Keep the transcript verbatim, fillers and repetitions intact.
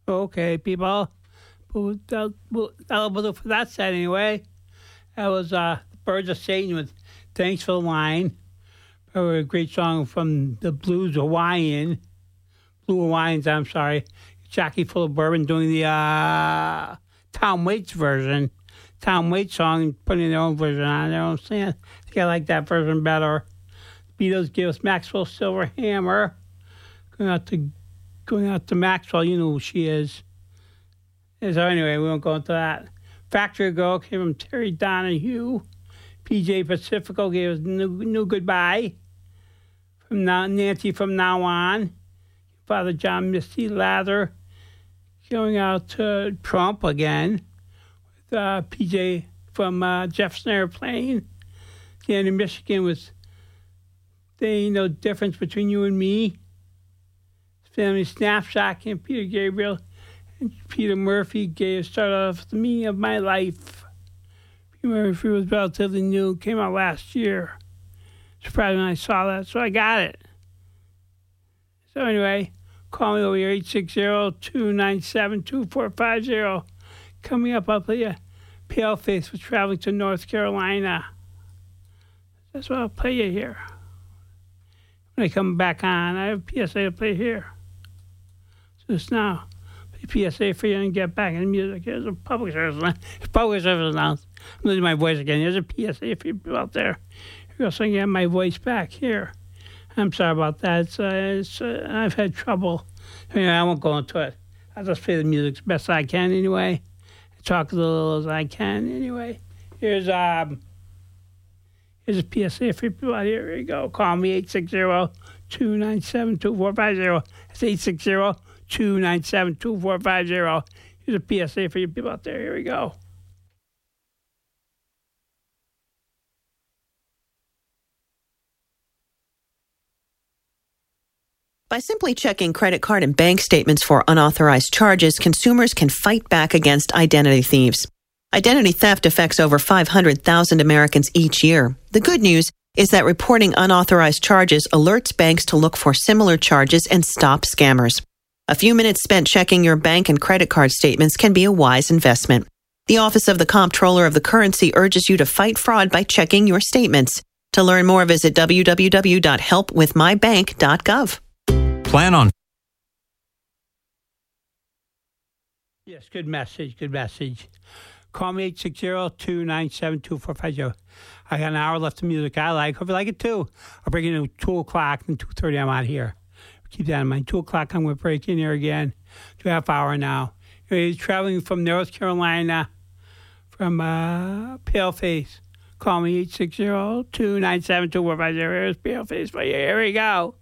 Okay, people. Well, that- well, that'll do for that set anyway. That was uh, Birds of Satan with Thanks for the Line. A great song from the Blues Hawaiian. Blue Hawaiians, I'm sorry. Jackie Full of Bourbon doing the uh, Tom Waits version. Tom Waits song, putting their own version on their own stand. I think I like that version better. The Beatles gave us Maxwell Silver Hammer. Going out to going out to Maxwell, you know who she is. And so anyway, we won't go into that. Factory Girl came from Terry Donahue. P J Pacifico gave us New, new Goodbye. From now, Nancy From Now On. Father John Misty Lather. Going out to Trump again. With uh, P J from uh, Jefferson Airplane. The end of Michigan was There Ain't No Difference Between You and Me. Family Snapshot came Peter Gabriel. And Peter Murphy gave started off the meaning of my life. Peter Murphy was relatively new, came out last year. Surprised when I saw that, so I got it. So anyway, call me over here, eight six zero, two nine seven, two four five zero. Coming up, I'll play you Paleface was traveling to North Carolina. That's what I'll play you here. When I come back on, I have a P S A to play here. So just now. P S A for you and get back in the music. Here's a public service. Public service announcement. I'm losing my voice again. Here's a P S A for you out there. You're so I can get my voice back here. I'm sorry about that. It's, uh, it's, uh, I've had trouble. Anyway, I won't go into it. I'll just play the music as best I can anyway. Talk as little as I can anyway. Here's um. Here's a P S A for people out here. Here you go. Call me eight six zero, two nine seven, two four five zero. That's eight six zero, two nine seven, two four five zero. Here's a P S A for you people out there. Here we go. By simply checking credit card and bank statements for unauthorized charges, consumers can fight back against identity thieves. Identity theft affects over five hundred thousand Americans each year. The good news is that reporting unauthorized charges alerts banks to look for similar charges and stop scammers. A few minutes spent checking your bank and credit card statements can be a wise investment. The Office of the Comptroller of the Currency urges you to fight fraud by checking your statements. To learn more, visit w w w dot help with my bank dot gov. Plan on. Yes, good message, good message. Call me eight six zero, two nine seven, two four five zero. I got an hour left of music I like. Hope you like it too. I'll break in at two o'clock and two thirty I'm out here. Keep that in mind. two o'clock I'm going to break in here again. Two half hour now. He's traveling from North Carolina, from uh, Paleface. Call me eight six zero, two nine seven, two four five zero. Here's Paleface for you. Here we go.